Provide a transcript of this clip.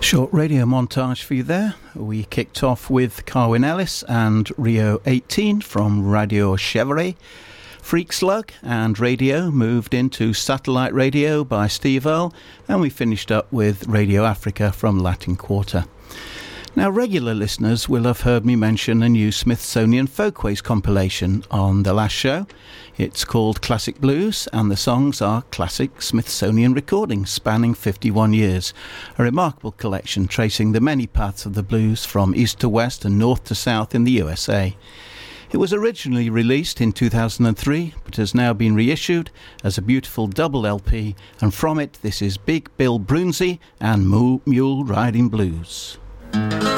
Short radio montage for you there. We kicked off with Carwyn Ellis and Rio 18 from Radio Chevrolet. Freak Slug and Radio moved into Satellite Radio by Steve Earle, and we finished up with Radio Africa from Latin Quarter. Now, regular listeners will have heard me mention a new Smithsonian Folkways compilation on the last show. It's called Classic Blues, and the songs are classic Smithsonian recordings spanning 51 years. A remarkable collection tracing the many paths of the blues from east to west and north to south in the USA. It was originally released in 2003, but has now been reissued as a beautiful double LP, and from it this is Big Bill Broonzy and Mule Riding Blues.